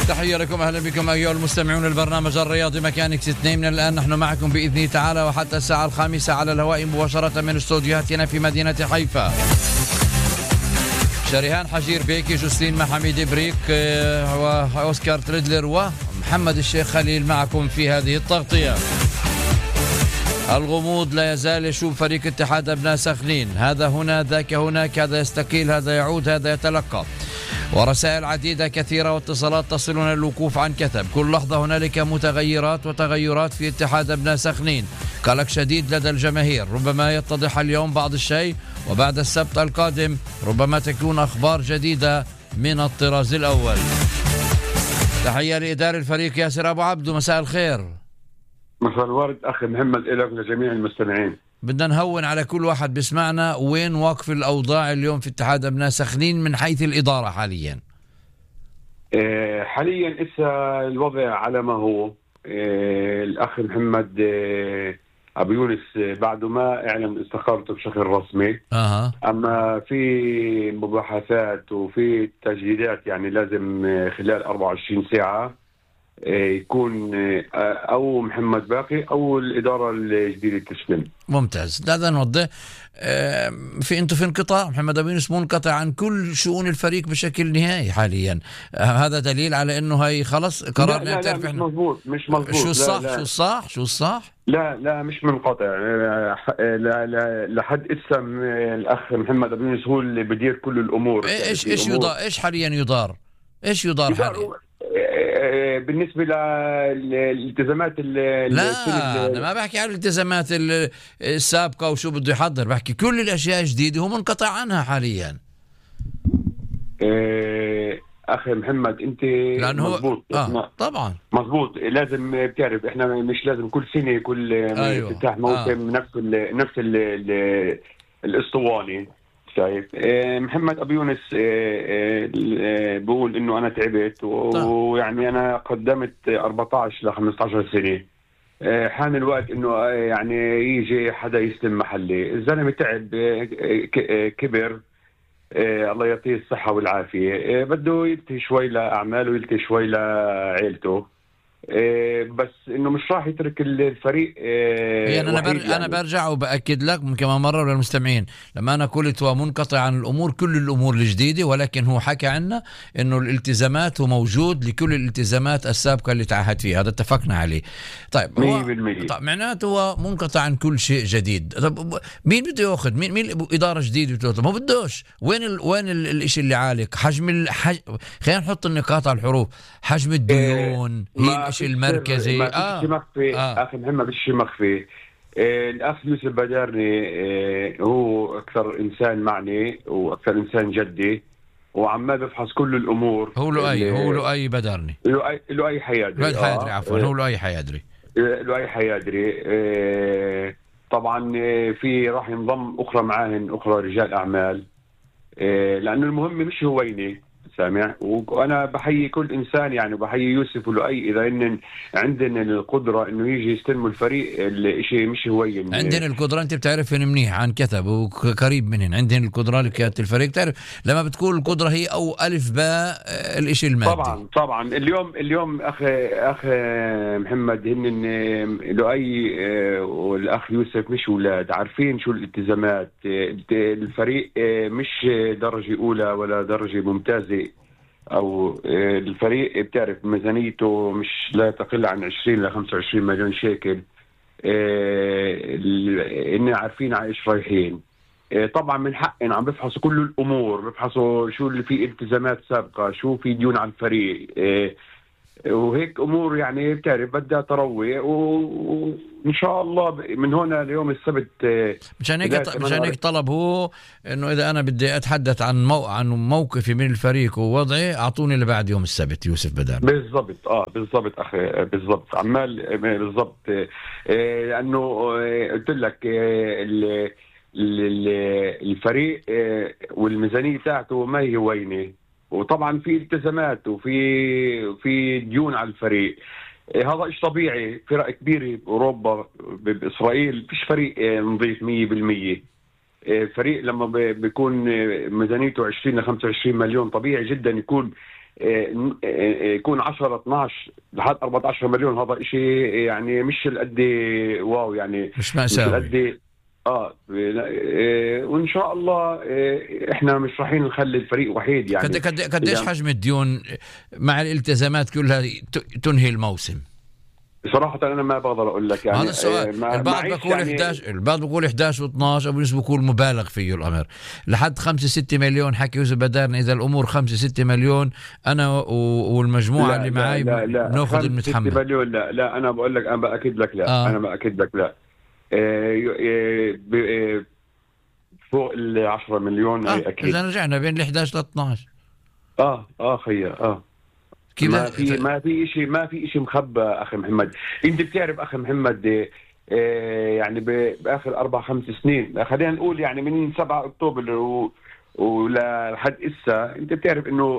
تحية لكم، أهلا بكم أيها المستمعون. البرنامج الرياضي ميكانيكس 2 من الآن نحن معكم بإذن تعالى وحتى الساعة 5 على الهواء مباشرة من استوديوهاتنا في مدينة حيفا. شريهان حجير بيكي، جوسلين محميد بريك وأوسكار تريدلر ومحمد الشيخ خليل معكم في هذه التغطية. الغموض لا يزال يشوب فريق اتحاد أبناء سخنين، هذا هنا ذاك هناك، هذا يستقيل هذا يعود هذا يتلقى، ورسائل عديدة كثيرة واتصالات تصلنا الوقوف عن كثب. كل لحظة هنالك متغيرات وتغيرات في اتحاد أبناء سخنين، قلق شديد لدى الجماهير، ربما يتضح اليوم بعض الشيء وبعد السبت القادم ربما تكون أخبار جديدة من الطراز الأول. تحية لإدارة الفريق ياسر أبو عبدو، مساء الخير. مساء الورد أخي محمد إلك ولجميع المستمعين. بدنا نهون على كل واحد بسمعنا، وين واقف الأوضاع اليوم في اتحاد أبناء سخنين من حيث الإدارة حاليا؟ حاليا إسا الوضع على ما هو. الأخ محمد أبو يونس بعد ما أعلن استقالته بشكل رسمي. أما في مباحثات وفي تجديدات، يعني لازم خلال 24 ساعة يكون أو محمد باقي أو الإدارة الجديدة تسلم. ممتاز. هذا نوضح في أنتم في انقطاع، محمد أبو يونس منقطع عن كل شؤون الفريق بشكل نهائي حاليا. هذا دليل على أنه هي خلاص قرار لا مش مضبوط. شو الصح؟ لا مش منقطع. لحد اسم الأخ محمد أبو يونس هو اللي بدير كل الأمور. إيش حاليا يدار؟ إيش يدار حاليا؟ بالنسبة للالتزامات لا أنا ما بحكي عن الالتزامات السابقة وشو بده يحضر، بحكي كل الأشياء الجديدة هو منقطع عنها حاليا. أخي محمد أنت مضبوط. طبعا مضبوط. لازم بتعرف إحنا مش لازم كل سنة كل افتتاح موسم نفس الاسطواني. شايف محمد أبو يونس بقول إنه أنا تعبت ويعني أنا قدمت 14 ل 15 سنة. حان الوقت إنه يعني يجي حدا يستلم محلي. الزلمة تعب، كبر، الله يعطيه الصحة والعافية. بده يلتهي شوي لأعماله ويلتهي شوي لعائلته، بس انه مش راح يترك الفريق. يعني انا برجع وباكد لك كمان مره للمستمعين، لما انا قلت هو منقطع عن الامور، كل الامور الجديده، ولكن هو حكى عنا انه الالتزامات هو موجود لكل الالتزامات السابقه اللي تعهد فيها، هذا اتفقنا عليه. طيب 100%. طيب معناته هو منقطع عن كل شيء جديد. طب مين بده ياخذ؟ مين اداره جديده؟ ما بدوش. وين الشيء اللي عالق؟ خلينا نحط النقاط على الحروف. حجم الديون هي الشيء المركزي. أخي محمد الشيء مخفي. الأخ يوسف بدارني هو أكثر إنسان معني وأكثر إنسان جدي، وعمال بفحص كل الأمور. هو له أي بدارني، له أي حيادري. عفوا هو له أي حيادري. له أي حيادري. طبعا في راح ينضم أخرى رجال أعمال، لأنه المهم مش هو ويني سامع. وأنا بحيي كل إنسان، يعني بحيي يوسف ولؤي إذا إن عندنا القدرة إنه يجي يستلموا الفريق. الشيء مش هوين، عندنا القدرة. أنت بتعرفين منيح عن كثب وقريب منهن. عندنا القدرة لكيادة الفريق. تعرف لما بتكون القدرة هي أو ألف باء الإشي المادي. طبعا اليوم أخ محمد هن لؤي والأخ يوسف مش أولاد، عارفين شو الالتزامات. الفريق مش درجة أولى ولا درجة ممتازة، أو الفريق بتعرف ميزانيته مش لا تقل عن 20 ل 25 مليون شيكل. إن عارفين على إيش رايحين. طبعا من حقنا عم بفحصوا كل الأمور، بفحصوا شو اللي فيه التزامات سابقة، شو في ديون على الفريق، وهيك أمور يعني بتعرف بدها تروي. وإن شاء الله من هنا ليوم السبت. مشان هيك طلب هو إنه إذا أنا بدي أتحدث عن موقفي من الفريق ووضعي أعطوني لبعد يوم السبت. يوسف بدار بالضبط أخي، بالضبط عمال بالضبط. لأنه قلت لك الفريق والميزانية تاعته ما هي وينه، وطبعا في التزامات وفي ديون على الفريق. هذا إيش طبيعي. فرق كبيرة بأوروبا بإسرائيل فيش فريق نظيف 100%. فريق لما بيكون ميزانيته 20 ل 25 مليون طبيعي جدا يكون يكون 10 12 لحد 14 مليون، هذا إشي يعني مش القد واو، يعني مش مأساوي. مش القد وإن شاء الله إحنا مش رايحين نخلي الفريق وحيد. يعني قديش حجم الديون مع الالتزامات كلها تنهي الموسم؟ صراحة أنا ما بقدر أقول لك، يعني هذا السؤال. البعض بقول يعني 11، البعض بقول 11 و12، أبو يوسف بقول مبالغ فيه الأمر لحد 5-6 مليون. حكي يوسف بدارنا إذا الأمور 5-6 مليون أنا والمجموعة اللي معي بناخذ المتحمل. 5-6 مليون لا أنا بقول لك، أنا بأكد لك لا. أنا بأكد لك لا. فوق 10 مليون أكيد. إذا رجعنا بين 11 ل 12. خيا ما في شيء مخبى أخي محمد. أنت بتعرف أخي محمد، يعني بآخر 4-5 سنين، خلينا نقول يعني من 7 أكتوبر ولحد إسا، أنت بتعرف إنه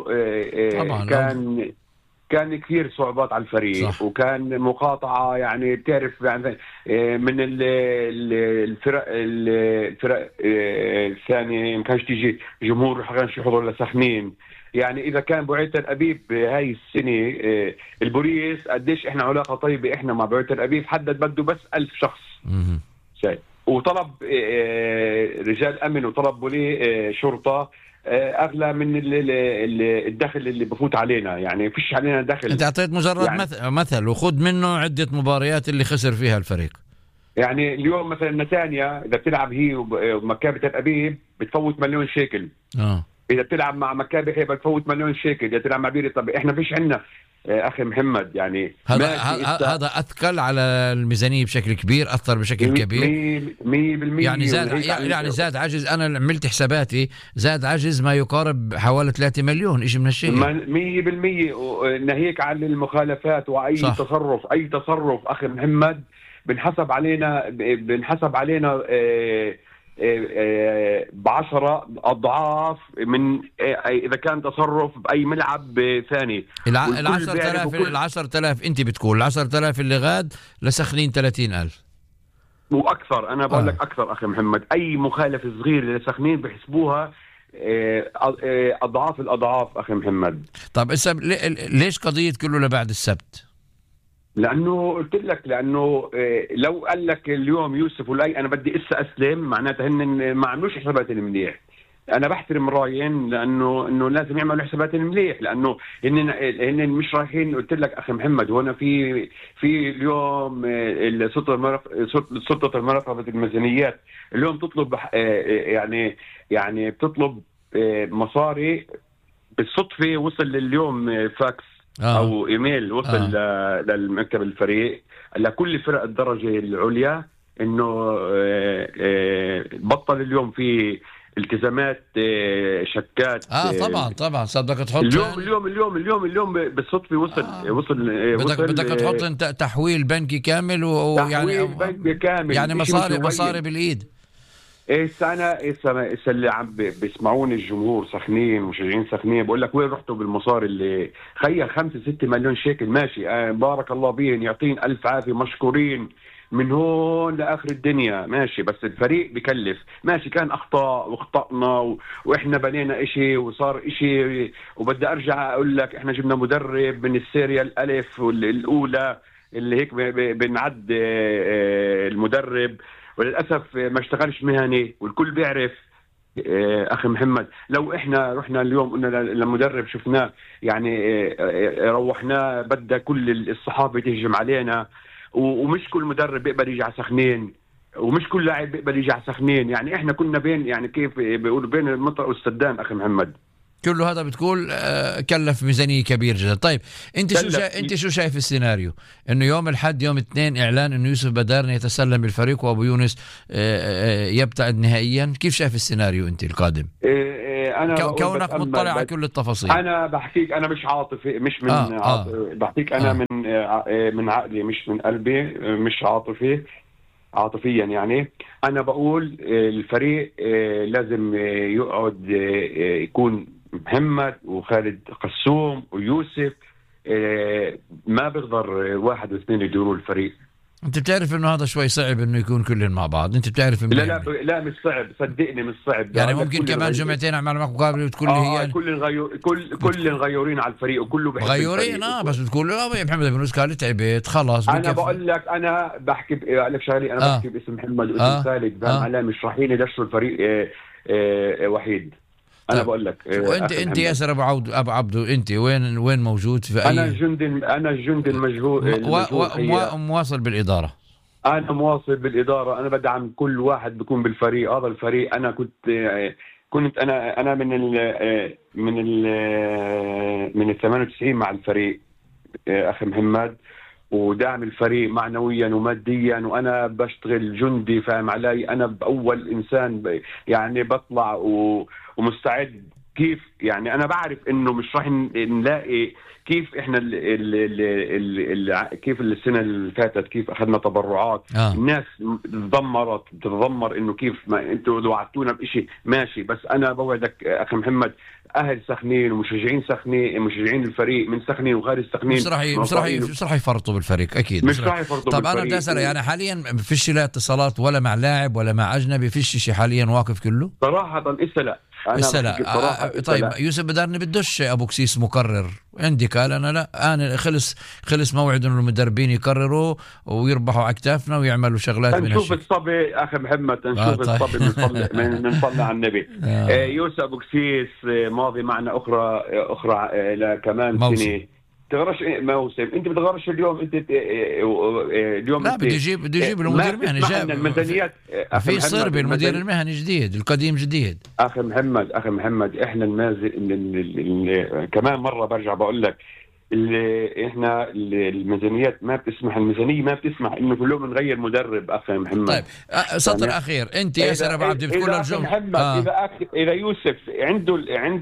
كان كثير صعوبات على الفريق. صح. وكان مقاطعة، يعني بتعرف يعني من الفرق الثانية ما كانش تيجي جمهور، كانش يحضر لسخنين. يعني إذا كان بوعية تل أبيب هاي السنة البوليس قديش إحنا علاقة طيبة إحنا مع بوعية تل أبيب، حدد بده بس 1000 شخص شيء، وطلب رجال أمن وطلب بولي شرطة أغلى من الدخل اللي بفوت علينا. يعني فيش علينا دخل. أنت أعطيت مجرد يعني مثل وخذ منه عدة مباريات اللي خسر فيها الفريق. يعني اليوم مثلا نتانيا إذا بتلعب هي ومكابي تل أبيب بتفوت مليون شيكل. إذا بتلعب مع مكابي هي بتفوت مليون شيكل. إذا بتلعب مع بيري، طب إحنا فيش عنا أخي محمد. يعني هذا أثقل على الميزانية بشكل كبير، أثر بشكل كبير 100%. يعني زاد عجز. أنا عملت حساباتي، زاد عجز ما يقارب حوالي 3 مليون إشي من الشيء 100%. ناهيك عن المخالفات وأي أي تصرف أخي محمد بنحسب علينا ب10 أضعاف من إذا كان تصرف بأي ملعب ثاني. 10,000 أنت بتقول 10,000 اللي غاد لسخنين 30,000 وأكثر. أنا بقول لك أكثر أخي محمد. أي مخالفة صغيرة لسخنين بحسبوها أضعاف الأضعاف أخي محمد. طب ليش قضية كله لبعد السبت؟ لأنه قلت لك، لأنه لو قال لك اليوم يوسف ولاي أنا بدي أسلم، معناتها هن ما عملوش حسابات المليح. أنا بحترم رايين، لأنه لازم يعملوا حسابات المليح، لأنه هن مش رايحين. قلت لك أخي محمد، هنا في اليوم سلطة المراقبة الميزانيات اليوم تطلب يعني بتطلب مصاري. بالصدفة وصل اليوم فاكس أو إيميل وصل للمكتب الفريق لكل فرق الدرجة العليا إنه بطل اليوم في التزامات شكات. طبعا بدك تحط اليوم بالصدفة وصل بدك تحط انت تحويل بنكي كامل تحويل بنكي كامل، يعني مصاري بالإيد. أنا اللي عم بيسمعوني الجمهور سخنين ومشجعين سخنين بقول لك وين رحتوا بالمصاري اللي 5-6 مليون شيكل؟ ماشي، بارك الله بيهم، يعطين ألف عافية، مشكورين من هون لآخر الدنيا، ماشي. بس الفريق بكلف، ماشي. كان أخطاء واخطأنا وإحنا بنينا إشي وصار إشي. وبدي أرجع أقول لك إحنا جبنا مدرب من السيريا الألف الأولى اللي هيك بنعد المدرب، وللأسف ما اشتغلش مهني، والكل بيعرف أخي محمد. لو إحنا رحنا اليوم قلنا للمدرب شفناه يعني روحناه بدأ كل الصحافة تهجم علينا، ومش كل مدرب بيقبل يجي على سخنين، ومش كل لاعب بيقبل يجي على سخنين. يعني إحنا كنا بين، يعني كيف بيقولوا، بين المطر والسدان أخي محمد. كل هذا بتقول كلف ميزانية كبير جدا. طيب انت شو شايف السيناريو؟ انه يوم الحد يوم 2 اعلان انه يوسف بدارنا يتسلم بالفريق وابو يونس يبتعد نهائيا. كيف شايف السيناريو انت القادم؟ انا كونك مطلع على كل التفاصيل. انا بحكيك، انا مش عاطفي، مش من بحكيك انا من عقلي، مش من قلبي، مش عاطفيا. يعني انا بقول الفريق لازم يقعد، يكون محمد وخالد قسوم ويوسف، ما بيقدر 1 و2 يديروا الفريق. انت بتعرف انه هذا شوي صعب انه يكون كلهم مع بعض، انت بتعرف لا لا لا مش صعب، صدقني مش صعب يعني ممكن كمان جمعتين اعمل معك مقابله وتقول لي هي كل غيورين على الفريق وكله بحب غيورين. بس بتقول له يا محمد بن خالد تعبت خلاص. انا بقول لك انا بحكي لك شغله، انا بحكي باسم محمد واسم خالد فاهم علي، مش رايحين يدشوا الفريق وحيد. انا بقول لك وانت ياسر ابو عبدو انت وين موجود في انا الجندي المجهول مواصل بالاداره. انا مواصل بالاداره، انا بدعم كل واحد بيكون بالفريق. هذا الفريق انا كنت انا من ال 98 مع الفريق اخي محمد، ودعم الفريق معنويا وماديا، وانا بشتغل جندي فاهم علي. انا باول انسان يعني بطلع ومستعد. كيف يعني انا بعرف انه مش راح نلاقي كيف احنا كيف السنه اللي فاتت كيف اخذنا تبرعات. الناس بتتذمر انه كيف ما انتوا وعدتونا بشيء ماشي، بس انا بوعدك اخي محمد اهل سخنين ومشجعين سخنين مشجعين الفريق من سخنين وغير سخنين مش راح يفرطوا بالفريق اكيد. مش راح يفرطوا طب بالفريق. انا بدي اسال يعني حاليا فيش لا اتصالات ولا مع لاعب ولا مع اجنبي، فيش شيء حاليا واقف كله صراحه. لسه لا. طيب يوسف بدارني بدوش ابو كسيس مقرر عندي، قال انا لا، انا خلص موعد انه المدربين يقرروا ويربحوا على اكتافنا ويعملوا شغلات من نشوف الصبي اخي محمد، نشوف الصبي بنصلي على النبي. يوسف ابو كسيس ماضي معنا اخرى كمان سنه. تغرش موسم، انت بتغرش اليوم. انت اليوم لا بدي يجيب المدير المهني. جاب الميزانيات في صربي المدير المهني جديد، القديم جديد. اخي محمد احنا كمان مره برجع بقول لك احنا الميزانيات ما بتسمح، الميزانيه ما بتسمح انه كل يوم نغير مدرب اخي محمد. طيب سطر يعني اخير، انت ياسر ابو عبد بتقول الجمله محمد اذا يوسف عنده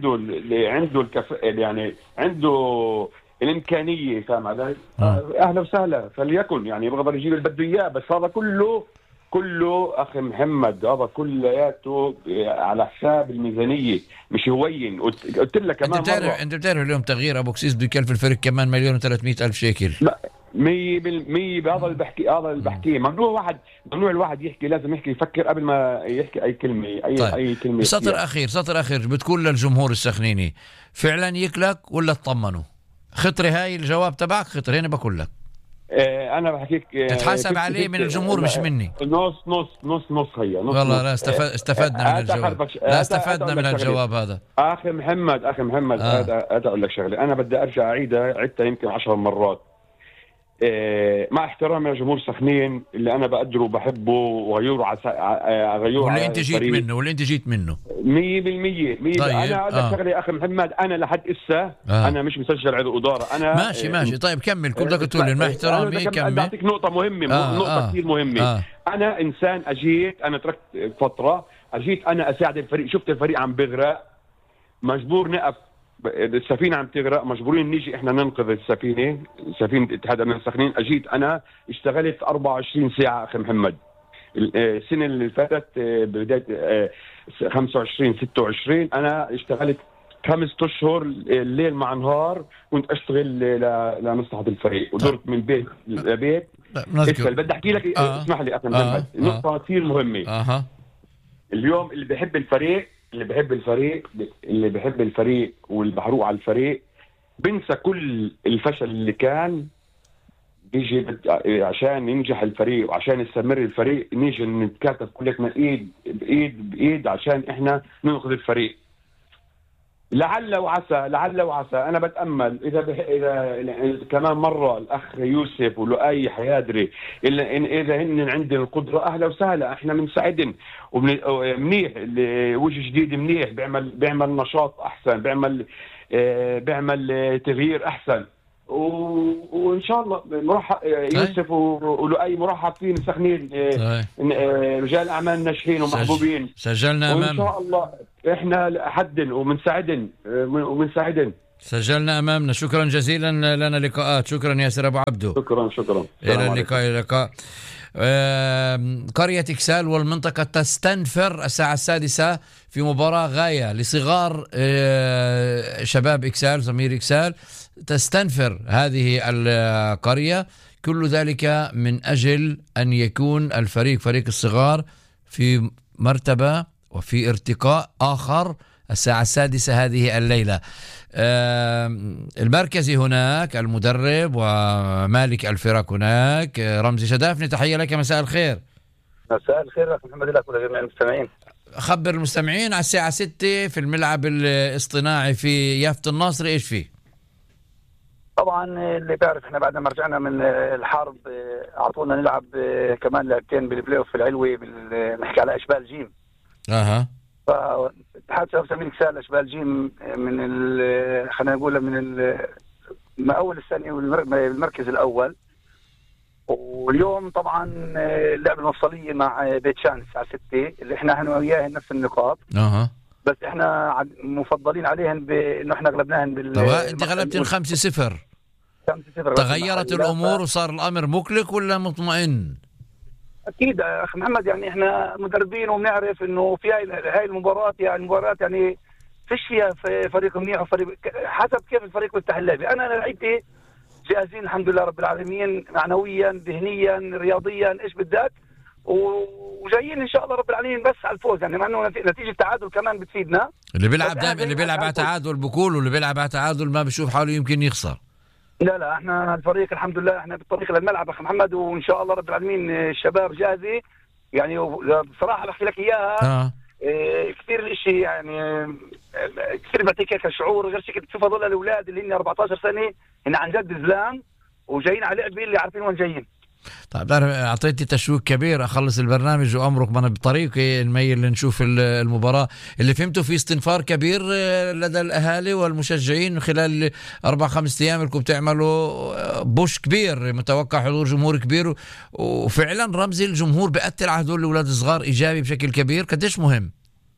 يعني عنده الامكانيه فاهم علي، اهلا وسهلا فليكن، يعني بقدر يجيب اللي بده اياه. بس هذا كله اخي محمد هذا كلياته على حساب الميزانيه، مش هوين. قلت لك كمان انت بتعرف اليوم تغيير ابو كسيس بده يكلف الفريق كمان 1,300,000 شيكل. 100% هذا اللي بحكيه. ممنوع الواحد يحكي، لازم يفكر قبل ما يحكي اي كلمه. اي كلمه. سطر اخير بتقول للجمهور السخنيني فعلا يكلك ولا تطمنوا؟ خطري هاي الجواب تبعك، خطري انا بقول لك انا بحكيك تتحاسب عليه من الجمهور مش مني. نص هي والله لا استفدنا من الجواب. لا استفدنا من الجواب هذا. اخي محمد هذا اقول لك شغله، انا بدي ارجع عدتها يمكن 10 مرات. مع احترامي لجمهور سخنين اللي انا بقدره وبحبه وغيور واللي انت جيت منه 100%. طيب. انا اقول لك شغله يا اخي محمد، انا لحد اسا انا مش مسجل عضو اداره. انا ماشي. طيب كمل كل بدك تقول مع احترامي. كمل. بعطيك نقطه مهمه. نقطه كثير مهمه. انا انسان انا تركت فتره، اجيت انا اساعد الفريق، شفت الفريق عم بغرق، مجبور نقف، السفينه عم تغرق، مجبورين نيجي احنا ننقذ سفينه اتحاد ابناء سخنين. اجيت انا اشتغلت 24 ساعه اخي محمد. السنه اللي فاتت بدايه 25 26 انا اشتغلت 5 اشهر الليل مع نهار، كنت اشتغل لمصلحه الفريق، ودرت من بيت لبيت. بدي احكي لك اسمح لي اخي محمد نقطه كثير مهمه. اليوم اللي بيحب الفريق واللي بحروق على الفريق بنسى كل الفشل اللي كان. بيجي عشان ينجح الفريق وعشان يستمر الفريق نيجي نتكاتف كلنا ايد بايد عشان احنا ننقذ الفريق. لعل وعسى انا بتامل اذا كمان مره الاخ يوسف ولؤي حيادري اذا هن عندنا القدره اهلا وسهلا، احنا بنساعدن ومنيح. وجه جديد منيح، بيعمل نشاط احسن، بيعمل تغيير احسن. وان شاء الله مرحب يوسف ولؤي مرحب فين سخنين. رجال اعمال ناجحين ومحبوبين. سجلنا وان شاء الله احنا حدن ومنساعدن سجلنا أمامنا. شكرا جزيلا، لنا لقاءات. شكرا ياسر أبو عبدو. شكرا. إلى اللقاء. قرية إكسال والمنطقة تستنفر الساعة 6 في مباراة غاية لصغار شباب إكسال، ضمير إكسال تستنفر هذه القرية. كل ذلك من أجل أن يكون فريق الصغار في مرتبة وفي ارتقاء آخر الساعة 6 هذه الليلة. المركزي هناك، المدرب ومالك الفرق هناك رمزي شدافني. تحية لك، مساء الخير. مساء الخير أخي محمد، لك ولجميع المستمعين. خبر المستمعين على الساعة 6 في الملعب الاصطناعي في يافت الناصر، ايش فيه؟ طبعا اللي بيعرف احنا بعد ما رجعنا من الحرب اعطونا نلعب كمان لعبتين بالبلاي اوف في العلوي، نحكي على اشبال جيم. فاتحاد شباب سمير إكسال اشبال جيم من خلينا نقول من اول السنه بالمركز الاول. واليوم طبعا اللعبه المفصليه مع بيت شان الساعه 6 اللي احنا وياهن نفس النقاط. بس احنا مفضلين عليهن بانه احنا غلبناهن طب انت غلبتين 5-0. تغيرت الامور وصار الامر مقلق ولا مطمئن؟ اكيد اخ محمد، يعني احنا مدربين وبنعرف انه في هاي المباراه يعني فيش فيها فريق منيح وفريق حسب كيف الفريق يفتح اللعبه. انا لعيبتي جاهزين الحمد لله رب العالمين، معنويا ذهنيا رياضيا ايش بدك، وجايين ان شاء الله رب العالمين بس على الفوز. يعني مع انه نتيجه التعادل كمان بتفيدنا. اللي بيلعب دائما اللي بيلعب على تعادل بقول، واللي بيلعب على تعادل ما بشوف حاله يمكن يخسر. لا احنا الفريق الحمد لله احنا بالطريق للملعب اخ محمد، وان شاء الله رب العالمين الشباب جاهزه. يعني بصراحه بحكي لك اياها كثير الاشي، يعني كثير بعطيك هيك شعور غير شكل. تشوف هذول الاولاد اللي هن 14 سنه هن عن جد زلام وجايين على لعبه اللي عارفين وين جايين. طيب اعطيتي تشويق كبير. اخلص البرنامج وامرك من بطريقي نميل نشوف المباراه. اللي فهمته في استنفار كبير لدى الاهالي والمشجعين خلال 4-5 ايام انكم بتعملوا بوش كبير، متوقع حضور جمهور كبير، وفعلا رمزي الجمهور بيأثر على هدول الاولاد الصغار ايجابي بشكل كبير. قديش مهم؟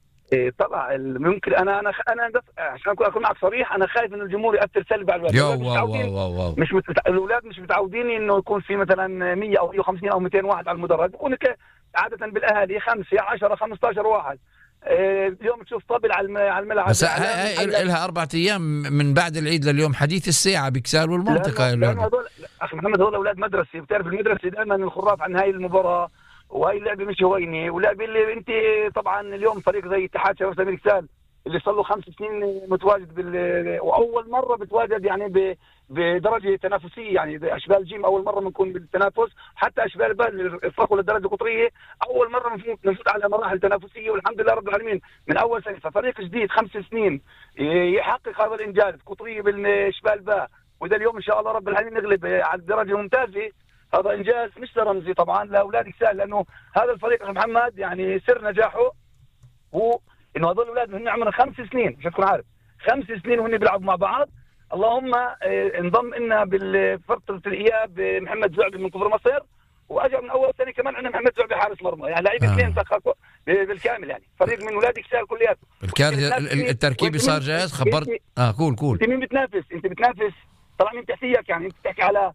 طبعا ممكن انا عشان اكون معك صريح، انا خايف ان الجمهور ياثر سلبي على الولاد. الاولاد مش متعودين انه يكون في مثلا 100 او 150 او 200 واحد على المدرج، بيكون عاده بالاهالي 5 10 15 واحد. اليوم تشوف طبل على الملعب. بس لها 4 ايام من بعد العيد لليوم، حديث الساعه بكسال والمنطقه. اخي محمد هذول اولاد مدرسه، بتعرف المدرسه دائما الخراف عن هاي المباراه، وهي اللعبه مش هوينه. ولعبه اللي انت طبعا اليوم فريق زي اتحاد شباب سمير إكسال اللي صار له 5 سنين متواجد واول مره بتواجد يعني بدرجه تنافسيه. يعني اشبال جيم اول مره بنكون بالتنافس، حتى اشبال بال ارتقوا للدرجه القطريه اول مره نفوت على مراحل تنافسيه، والحمد لله رب العالمين من اول سنه. ففريق جديد 5 سنين يحقق هذا الانجاز، قطريه بالاشبال باء، وده اليوم ان شاء الله رب العالمين نغلب على الدرجه الممتازه. هذا انجاز مش رمزي طبعا لاولاد إكسال، لانه هذا الفريق يا محمد يعني سر نجاحه هو انه هذول الاولاد من عمرهم 5 سنين، عشان تكون عارف 5 سنين وهن بيلعبوا مع بعض. اللهم انضم لنا بفتره الاياب محمد زعبي من كفر مصر، واجا من اول سنه كمان عندنا محمد زعبي حارس مرمى. يعني لعيبه اثنين بالكامل، يعني فريق من اولاد إكسال كلياته. التركيب صار جاهز. خبرت قول انت مين بتنافس؟ انت بتنافس طبعا من تحتيك، يعني انت بتحكي على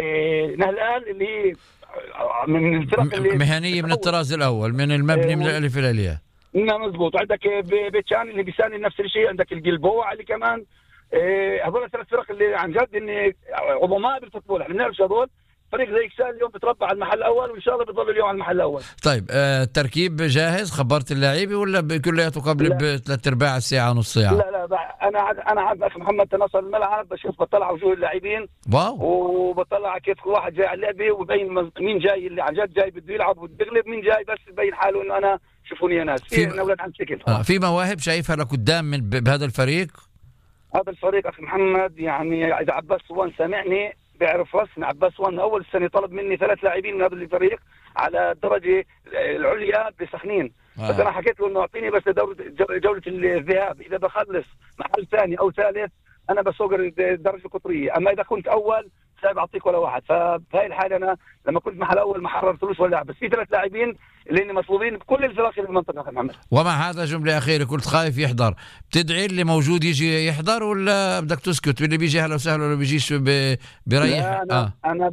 نهلال اللي هي من الفرق اللي مهنيه من الطراز الاول، من المبني من الالف الى الياء. مظبوط. عندك بيت شان اللي بيساند نفس الشيء، عندك الجلبوع اللي كمان هذول 3 فرق اللي عن جد ان عظماء بالفوتبول. احنا بنعرف هذول. فريق زي إكسال اليوم بتربع على المحل الاول، وان شاء الله بيضل اليوم على المحل الاول. طيب التركيب جاهز؟ خبرت اللعيبه ولا كلياته قبل ب3/4 ساعه نص ساعه؟ لا انا عاد اخي محمد تناصر الملعب، بشوف بطلع وجوه اللاعبين. واو. وبطلع كيف كل واحد جاي على اللعبه، وبين مين جاي اللي عن جد جاي بده يلعب وبده يغلب، مين جاي بس يبين حاله انه انا شوفوني يا ناس في اولاد عن شكل. في مواهب شايفها لقدام بهذا الفريق. هذا الفريق اخي محمد، يعني اذا عباس صوان سامعني بيعرف رسمي. عباس صوان اول السنه طلب مني 3 لاعبين من هذا الفريق على الدرجه العليا بسخنين. بس انا حكيت له انه اعطيني بس جوله الذهاب، اذا بخلص محل ثاني او ثالث انا بسوق الدرجه القطريه. اما اذا كنت اول لاعب اعطيك ولا واحد. فهي الحاله انا لما كنت محل اول ما حررتلوش ولا لاعب، بس في 3 لاعبين اللي مطلوبين بكل الفرق اللي بالمنطقه اخي محمد. ومع هذا جمله اخيره، كنت خايف يحضر، بتدعي اللي موجود يجي يحضر ولا بدك تسكت؟ اللي بيجي اهلا وسهلا ولا بيجيش بريح؟ انا